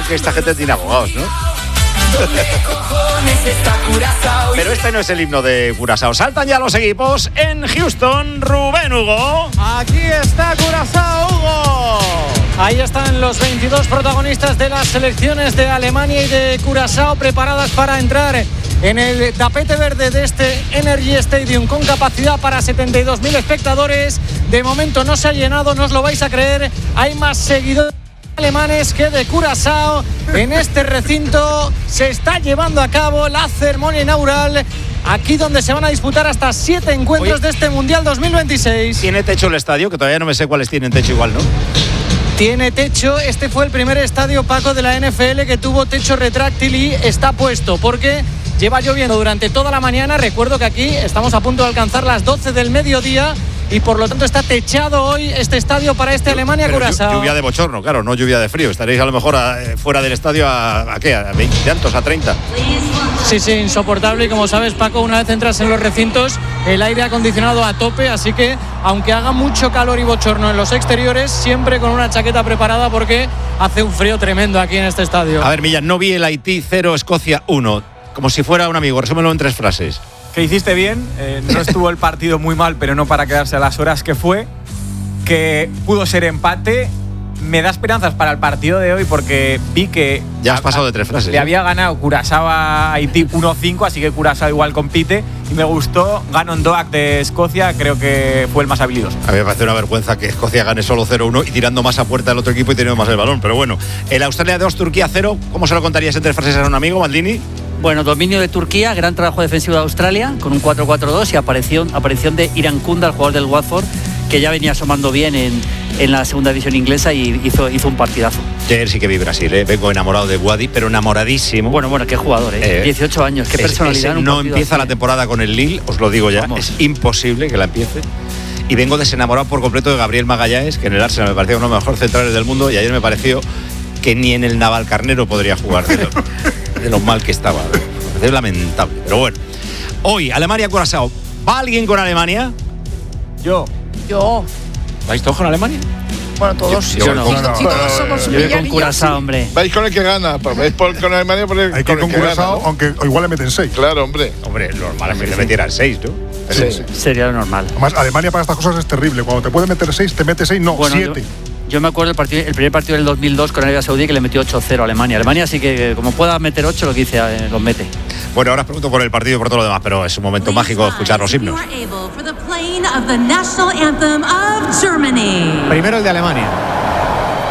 que esta gente tiene abogados, ¿no? Pero este no es el himno de Curazao. Saltan ya los equipos en Houston. Rubén Hugo. Aquí está Curazao, Hugo. Ahí están los 22 protagonistas de las selecciones de Alemania y de Curazao preparadas para entrar en el tapete verde de este Energy Stadium con capacidad para 72.000 espectadores. De momento no se ha llenado, no os lo vais a creer. Hay más seguidores alemanes que de Curazao. En este recinto se está llevando a cabo la ceremonia inaugural, aquí donde se van a disputar hasta 7 encuentros de este Mundial 2026. ¿Tiene techo el estadio? Que todavía no me sé cuáles tienen techo igual, ¿no? Tiene techo. Este fue el primer estadio, Paco, de la NFL que tuvo techo retráctil y está puesto porque lleva lloviendo durante toda la mañana. Recuerdo que aquí estamos a punto de alcanzar las 12 del mediodía y por lo tanto está techado hoy este estadio para este Alemania-Curazao. Lluvia de bochorno, claro, no lluvia de frío. Estaréis a lo mejor fuera del estadio ¿a qué? ¿A 20 tantos? ¿A 30? Sí, insoportable. Y como sabes, Paco, una vez entras en los recintos, el aire acondicionado a tope, así que aunque haga mucho calor y bochorno en los exteriores, siempre con una chaqueta preparada porque hace un frío tremendo aquí en este estadio. A ver, Millán, no vi el Haití 0, Escocia 1, como si fuera un amigo. Resúmelo en 3 frases. Que hiciste bien, no estuvo el partido muy mal, pero no para quedarse a las horas que fue, que pudo ser empate. Me da esperanzas para el partido de hoy porque vi que ya has pasado de 3 frases. Le había ganado Curazao a Haití 1-5, así que Curazao igual compite y me gustó. Ganon Doak de Escocia, creo que fue el más habilidoso. A mí me parece una vergüenza que Escocia gane solo 0-1 y tirando más a puerta del otro equipo y teniendo más el balón, pero bueno. El Australia 2, Turquía 0, ¿cómo se lo contarías en 3 frases a un amigo, Maldini? Bueno, dominio de Turquía, gran trabajo defensivo de Australia con un 4-4-2 y aparición de Iran Kunda, el jugador del Watford, que ya venía asomando bien en la segunda división inglesa y hizo un partidazo. Ayer sí que vi Brasil, vengo enamorado de Wadi, pero enamoradísimo. Bueno, qué jugador, 18 años, qué personalidad. No empieza la temporada con el Lille, os lo digo ya. Vamos. Es imposible que la empiece. Y vengo desenamorado por completo de Gabriel Magallanes, que en el Arsenal me parecía uno de los mejores centrales del mundo, y ayer me pareció que ni en el Navalcarnero podría jugar de lo mal que estaba. Es lamentable, pero bueno. Hoy, Alemania-Curazao. ¿Va alguien con Alemania? Yo. ¿Vais todos con Alemania? Bueno, todos. Yo no. Todos somos yo voy con Curazao, hombre. Vais con el que gana, pues vais con Alemania por el, hay que ir con Curazao, ¿no? Aunque igual le meten 6. Claro, hombre. Hombre, normal es que le metieran 6, ¿no? Sí. Sería lo normal. Además, Alemania para estas cosas es terrible. Cuando te puede meter 6, te mete 6, no, 7. Yo me acuerdo el primer partido del 2002 con Arabia Saudí que le metió 8-0 a Alemania. Alemania sí que como pueda meter 8, lo que dice, los mete. Bueno, ahora os pregunto por el partido y por todo lo demás, pero es un momento mágico escuchar los himnos. Primero el de Alemania.